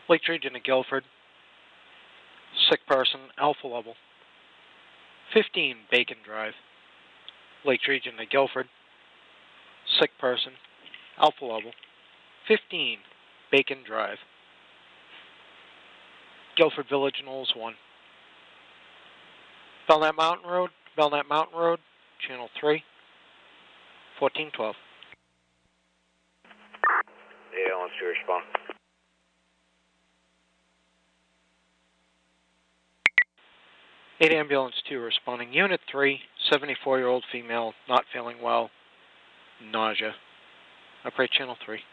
Lakes Region of Guilford. Sick person, alpha level. 15 Bacon Drive. Lakes Region of Guilford. Sick person, alpha level. 15 Bacon Drive. Guilford Village, Knowles 1. Belknap Mountain Road, Channel 3, 1412. 8 Ambulance 2 respond. 8 Ambulance 2 responding. Unit 3, 74-year-old female, not feeling well, nausea. Operate Channel 3.